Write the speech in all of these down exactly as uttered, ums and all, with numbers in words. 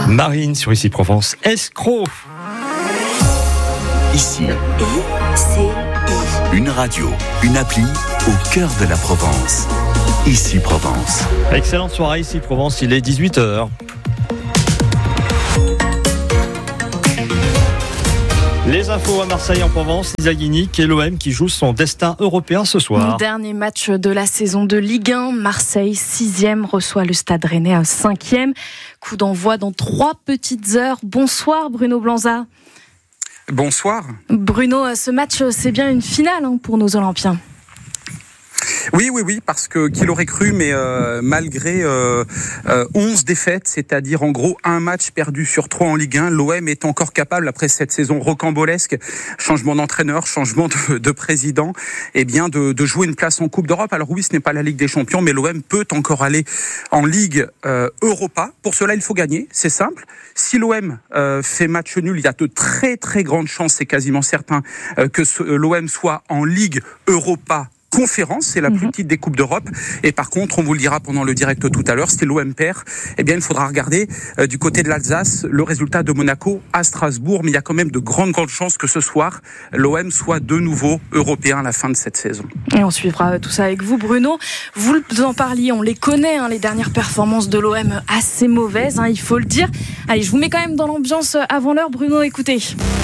Marine sur Ici Provence, escroc. Ici, I C I. une radio, une appli au cœur de la Provence. Ici Provence. Excellente soirée Ici Provence, il est dix-huit heures. Les infos à Marseille en Provence, Lisa Guinic et l'O M qui joue son destin européen ce soir. Dernier match de la saison de Ligue un, Marseille sixième reçoit le Stade Rennais à cinquième. Coup d'envoi dans trois petites heures. Bonsoir Bruno Blanza. Bonsoir. Bruno, ce match c'est bien une finale hein, pour nos Olympiens. Oui, oui, oui, parce que qui l'aurait cru, mais euh, malgré euh, euh, onze défaites, c'est-à-dire en gros un match perdu sur trois en Ligue un, l'O M est encore capable, après cette saison rocambolesque, changement d'entraîneur, changement de, de président, eh bien de, de jouer une place en Coupe d'Europe. Alors oui, ce n'est pas la Ligue des Champions, mais l'O M peut encore aller en Ligue euh, Europa. Pour cela, il faut gagner, c'est simple. Si l'O M euh, fait match nul, il y a de très très grandes chances, c'est quasiment certain, euh, que ce, l'O M soit en Ligue Europa Conférence, c'est la plus petite des Coupes d'Europe. Et par contre, on vous le dira pendant le direct tout à l'heure, si l'O M perd, eh bien, il faudra regarder euh, du côté de l'Alsace le résultat de Monaco à Strasbourg. Mais il y a quand même de grandes, grandes chances que ce soir, l'O M soit de nouveau européen à la fin de cette saison. Et on suivra tout ça avec vous, Bruno. Vous en parliez, on les connaît, hein, les dernières performances de l'O M assez mauvaises, hein, il faut le dire. Allez, je vous mets quand même dans l'ambiance avant l'heure, Bruno, écoutez.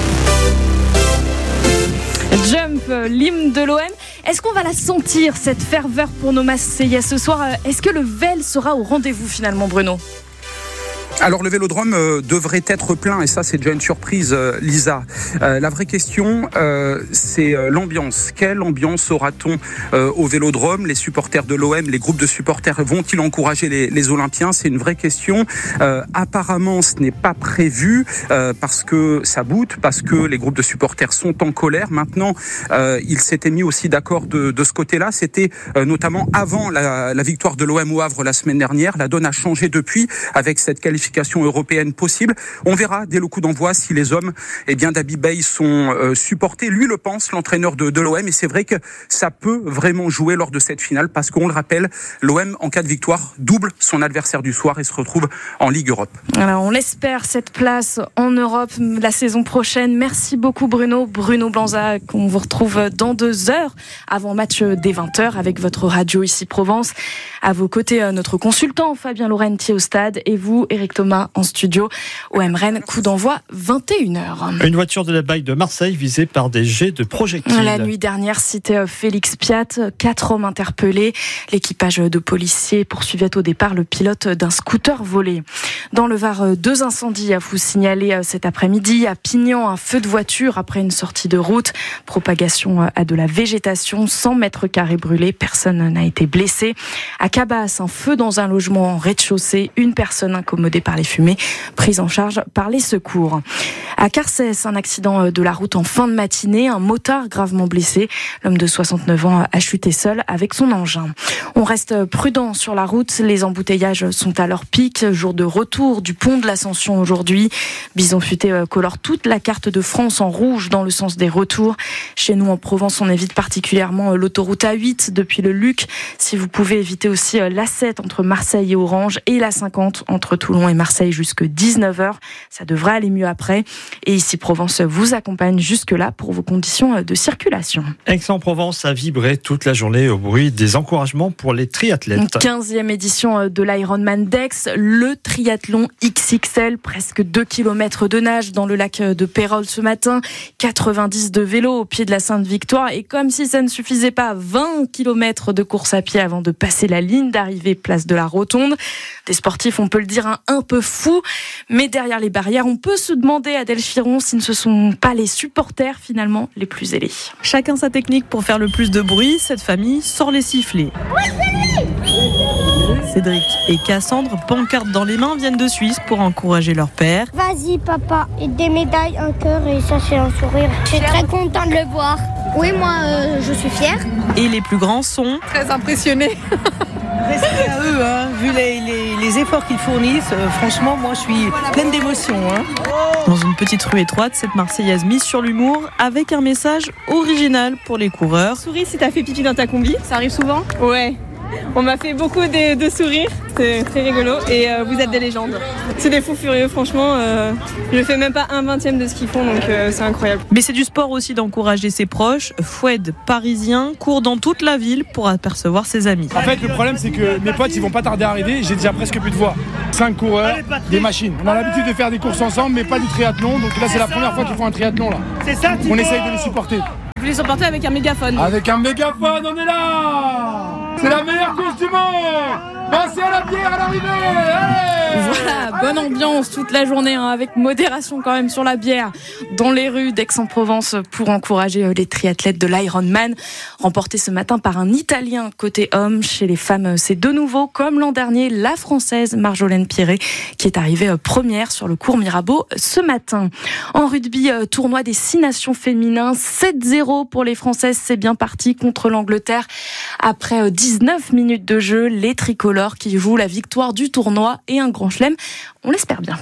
Jump, l'hymne de l'O M. Est-ce qu'on va la sentir, cette ferveur pour nos Marseillais ce soir? Est-ce que le V E L sera au rendez-vous finalement, Bruno? Alors le Vélodrome euh, devrait être plein et ça c'est déjà une surprise euh, Lisa. Euh, la vraie question euh, c'est euh, l'ambiance. Quelle ambiance aura-t-on euh, au Vélodrome? Les supporters de l'O M, les groupes de supporters vont-ils encourager les, les Olympiens? C'est une vraie question. Euh, apparemment ce n'est pas prévu euh, parce que ça boute, parce que les groupes de supporters sont en colère. Maintenant euh, ils s'étaient mis aussi d'accord de, de ce côté-là. C'était euh, notamment avant la, la victoire de l'O M au Havre la semaine dernière. La donne a changé depuis avec cette qualification européenne possible. On verra dès le coup d'envoi si les hommes eh bien, d'Habib Beye sont euh, supportés. Lui le pense, l'entraîneur de, de l'O M, et c'est vrai que ça peut vraiment jouer lors de cette finale parce qu'on le rappelle, l'O M en cas de victoire double son adversaire du soir et se retrouve en Ligue Europe. Alors on l'espère, cette place en Europe la saison prochaine. Merci beaucoup Bruno. Bruno Blanza, qu'on vous retrouve dans deux heures avant match dès vingt heures avec votre radio Ici Provence. À vos côtés, notre consultant Fabien Laurenti au stade et vous, Éric Thomas en studio. O M Rennes, coup d'envoi vingt et une heures. Une voiture de la baille de Marseille visée par des jets de projectiles. La nuit dernière, cité Félix Piat, quatre hommes interpellés. L'équipage de policiers poursuivait au départ le pilote d'un scooter volé. Dans le Var, deux incendies à vous signaler cet après-midi. À Pignan, un feu de voiture après une sortie de route. Propagation à de la végétation, cent mètres carrés brûlés. Personne n'a été blessé. À Cabas, un feu dans un logement en rez-de-chaussée. Une personne incommodée par les fumées, prise en charge par les secours. À Carcès, un accident de la route en fin de matinée, un motard gravement blessé. L'homme de soixante-neuf ans a chuté seul avec son engin. On reste prudent sur la route, les embouteillages sont à leur pic. Jour de retour du pont de l'Ascension aujourd'hui. Bison futé colore toute la carte de France en rouge dans le sens des retours. Chez nous en Provence, on évite particulièrement l'autoroute A huit depuis le Luc. Si vous pouvez éviter aussi l'A sept entre Marseille et Orange et l'A cinquante entre Toulon et Marseille jusqu'à dix-neuf heures. Ça devrait aller mieux après. Et Ici Provence vous accompagne jusque-là pour vos conditions de circulation. Aix-en-Provence a vibré toute la journée au bruit des encouragements pour les triathlètes. quinzième édition de l'Ironman d'Aix, le triathlon X X L, presque deux kilomètres de nage dans le lac de Pérol ce matin, quatre-vingt-dix de vélo au pied de la Sainte-Victoire. Et comme si ça ne suffisait pas, vingt kilomètres de course à pied avant de passer la ligne d'arrivée place de la Rotonde. Des sportifs, on peut le dire, un, un peu fous, mais derrière les barrières, on peut se demander, Adèle Chiron, si ce ne sont pas les supporters finalement les plus zélés. Chacun sa technique pour faire le plus de bruit, cette famille sort les sifflets. Cédric et Cassandre, pancartes dans les mains, viennent de Suisse pour encourager leur père. Vas-y papa, et des médailles, un cœur et ça c'est un sourire. Je suis très content de le voir. Oui, moi euh, je suis fière. Et les plus grands sont très impressionnés. Respect à eux, hein. Vu les, les, les efforts qu'ils fournissent, euh, franchement, moi je suis pleine d'émotion. Hein. Dans une petite rue étroite, cette Marseillaise mise sur l'humour avec un message original pour les coureurs. Souris si t'as fait pipi dans ta combi, ça arrive souvent. Ouais. On m'a fait beaucoup de, de sourires, c'est très rigolo et euh, vous êtes des légendes. C'est des fous furieux, franchement. Euh, je fais même pas un vingtième de ce qu'ils font, donc euh, c'est incroyable. Mais c'est du sport aussi d'encourager ses proches. Foued, parisien, court dans toute la ville pour apercevoir ses amis. En fait, le problème, c'est que mes potes, ils vont pas tarder à arriver. J'ai déjà presque plus de voix. Cinq coureurs, des machines. On a l'habitude de faire des courses ensemble, mais pas du triathlon. Donc là, c'est la première fois qu'ils font un triathlon là. C'est ça. On essaye de les supporter. Vous les supportez avec un mégaphone. Avec un mégaphone, on est là. C'est la meilleure course du monde. Pensez à la bière à l'arrivée. Allez. Voilà, bonne ambiance toute la journée, hein, avec modération quand même sur la bière dans les rues d'Aix-en-Provence pour encourager les triathlètes de l'Ironman, remporté ce matin par un Italien côté homme. Chez les femmes, c'est de nouveau, comme l'an dernier, la Française Marjolaine Pierret qui est arrivée première sur le cours Mirabeau ce matin. En rugby, tournoi des six nations féminins, sept zéro pour les Françaises, c'est bien parti contre l'Angleterre. Après dix-neuf minutes de jeu, les tricolores qui jouent la victoire du tournoi et un grand chelem, on l'espère bien.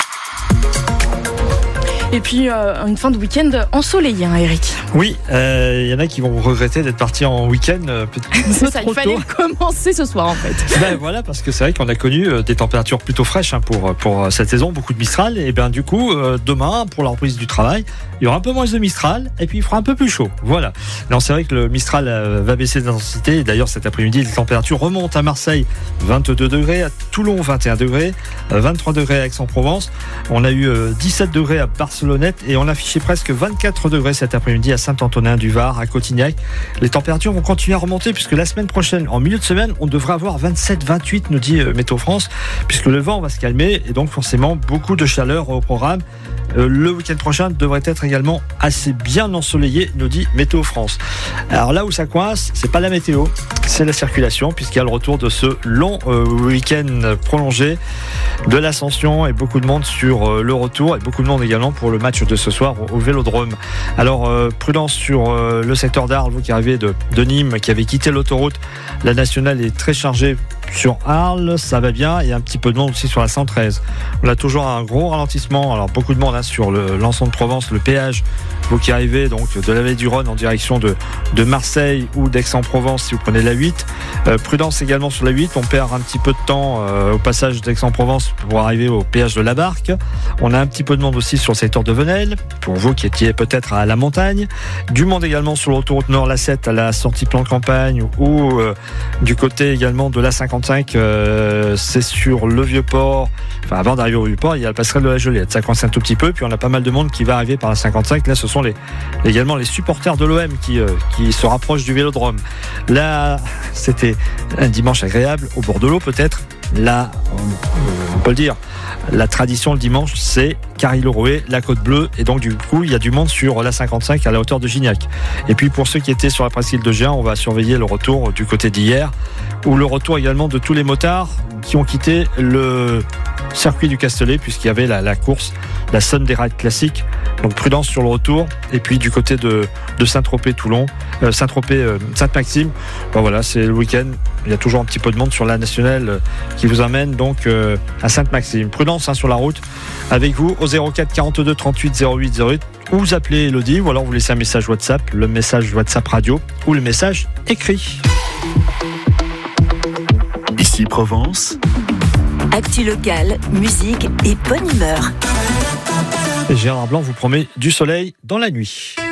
Et puis, euh, une fin de week-end ensoleillée, hein, Eric. Oui, il euh, y en a qui vont regretter d'être partis en week-end. Euh, c'est ça, il fallait commencer ce soir, en fait. Ben voilà, parce que c'est vrai qu'on a connu euh, des températures plutôt fraîches hein, pour, pour cette saison, beaucoup de Mistral. Et bien du coup, euh, demain, pour la reprise du travail, il y aura un peu moins de Mistral et puis il fera un peu plus chaud. Voilà. Non, c'est vrai que le Mistral euh, va baisser d'intensité. Et d'ailleurs, cet après-midi, les températures remontent à Marseille, vingt-deux degrés, à Toulon, vingt et un degrés, euh, vingt-trois degrés à Aix-en-Provence. On a eu euh, dix-sept degrés à Barcelonnette et on a affiché presque vingt-quatre degrés cet après-midi à Saint-Antonin-du-Var, à Cotignac. Les températures vont continuer à remonter puisque la semaine prochaine, en milieu de semaine, on devrait avoir vingt-sept vingt-huit, nous dit euh, Météo France, puisque le vent va se calmer et donc forcément beaucoup de chaleur au programme. Euh, le week-end prochain devrait être également assez bien ensoleillé, nous dit Météo France. Alors là où ça coince, c'est pas la météo, c'est la circulation, puisqu'il y a le retour de ce long euh, week-end prolongé de l'Ascension et beaucoup de monde sur euh, le retour et beaucoup de monde également pour le match de ce soir au, au Vélodrome. Alors euh, prudence sur euh, le secteur d'Arles, vous qui arrivez de, de Nîmes, qui avait quitté l'autoroute. La nationale est très chargée sur Arles, ça va bien, et un petit peu de monde aussi sur la cent treize. On a toujours un gros ralentissement, alors beaucoup de monde hein, sur le, l'Anson de Provence, le péage, vous qui arrivez donc de la vallée du Rhône en direction de, de Marseille ou d'Aix-en-Provence si vous prenez la huit. Euh, prudence également sur la huit, on perd un petit peu de temps euh, au passage d'Aix-en-Provence pour arriver au péage de la Barque. On a un petit peu de monde aussi sur le secteur de Venelle, pour vous qui étiez peut-être à la montagne. Du monde également sur l'autoroute Nord, la sept, à la sortie plan de campagne, ou euh, du côté également de la cinquante-cinq, euh, c'est sur le Vieux-Port. Enfin, avant d'arriver au Vieux-Port, il y a la passerelle de la Joliette. Ça coince un tout petit peu, puis on a pas mal de monde qui va arriver par la cinquante-cinq. Là, ce sont les, également les supporters de l'O M qui, euh, qui se rapprochent du Vélodrome. Là, c'était un dimanche agréable, au bord de l'eau peut-être. Là, on, on peut le dire, la tradition le dimanche, c'est Carry-le-Rouet, la Côte Bleue, et donc du coup, il y a du monde sur la cinquante-cinq à la hauteur de Gignac. Et puis pour ceux qui étaient sur la presqu'île de Géant, on va surveiller le retour du côté d'hier, ou le retour également de tous les motards qui ont quitté le circuit du Castellet, puisqu'il y avait la, la course, la Sunday Ride classique. Donc prudence sur le retour. Et puis du côté de, de Saint-Tropez-Toulon, euh, Saint-Tropez, euh, Sainte-Maxime, ben voilà, c'est le week-end. Il y a toujours un petit peu de monde sur la nationale euh, qui vous amène donc euh, à Sainte-Maxime. Prudence hein, sur la route. Avec vous au zéro quatre quarante-deux trente-huit zéro huit zéro huit, ou vous appelez Elodie, ou alors vous laissez un message WhatsApp, le message WhatsApp radio ou le message écrit. Ici Provence. Actu locale, musique et bonne humeur. Gérard Blanc vous promet du soleil dans la nuit.